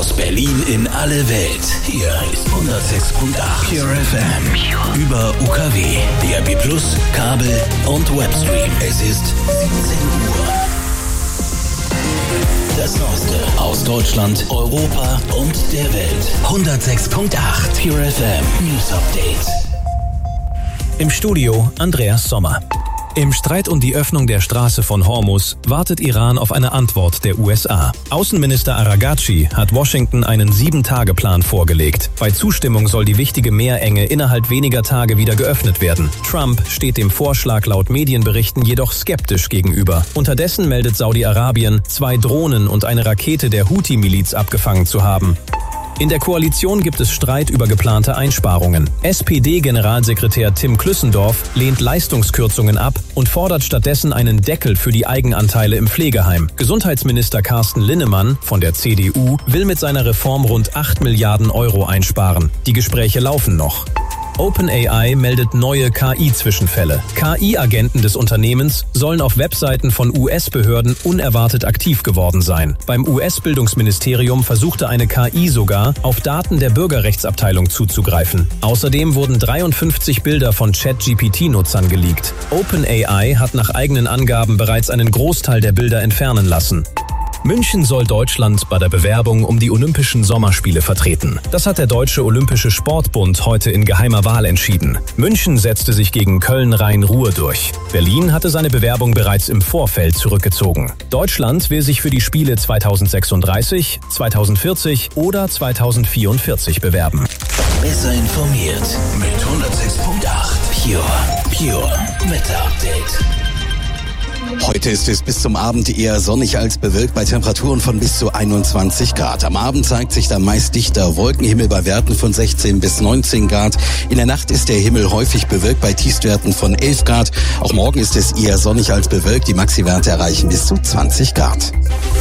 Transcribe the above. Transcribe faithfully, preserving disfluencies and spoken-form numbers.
Aus Berlin in alle Welt. Hier ist hundertsechs Komma acht Pure F M. Über U K W, D A B plus, Kabel und Webstream. Es ist siebzehn Uhr. Das Neueste aus Deutschland, Europa und der Welt. hundertsechs Komma acht Pure F M News Update. Im Studio Andreas Sommer. Im Streit um die Öffnung der Straße von Hormuz wartet Iran auf eine Antwort der U S A. Außenminister Aragacci hat Washington einen Sieben-Tage-Plan vorgelegt. Bei Zustimmung soll die wichtige Meerenge innerhalb weniger Tage wieder geöffnet werden. Trump steht dem Vorschlag laut Medienberichten jedoch skeptisch gegenüber. Unterdessen meldet Saudi-Arabien, zwei Drohnen und eine Rakete der Houthi-Miliz abgefangen zu haben. In der Koalition gibt es Streit über geplante Einsparungen. S P D-Generalsekretär Tim Klüssendorf lehnt Leistungskürzungen ab und fordert stattdessen einen Deckel für die Eigenanteile im Pflegeheim. Gesundheitsminister Carsten Linnemann von der C D U will mit seiner Reform rund acht Milliarden Euro einsparen. Die Gespräche laufen noch. OpenAI meldet neue K I-Zwischenfälle. K I-Agenten des Unternehmens sollen auf Webseiten von U S-Behörden unerwartet aktiv geworden sein. Beim U S-Bildungsministerium versuchte eine K I sogar, auf Daten der Bürgerrechtsabteilung zuzugreifen. Außerdem wurden dreiundfünfzig Bilder von ChatGPT-Nutzern geleakt. OpenAI hat nach eigenen Angaben bereits einen Großteil der Bilder entfernen lassen. München soll Deutschland bei der Bewerbung um die Olympischen Sommerspiele vertreten. Das hat der Deutsche Olympische Sportbund heute in geheimer Wahl entschieden. München setzte sich gegen Köln-Rhein-Ruhr durch. Berlin hatte seine Bewerbung bereits im Vorfeld zurückgezogen. Deutschland will sich für die Spiele zweitausendsechsunddreißig, zweitausendvierzig oder zweitausendvierundvierzig bewerben. Besser informiert mit hundertsechs Komma acht Pure, Pure Wetter Update. Heute ist es bis zum Abend eher sonnig als bewölkt bei Temperaturen von bis zu einundzwanzig Grad. Am Abend zeigt sich dann meist dichter Wolkenhimmel bei Werten von sechzehn bis neunzehn Grad. In der Nacht ist der Himmel häufig bewölkt bei Tiefstwerten von elf Grad. Auch morgen ist es eher sonnig als bewölkt. Die Maxiwerte erreichen bis zu zwanzig Grad.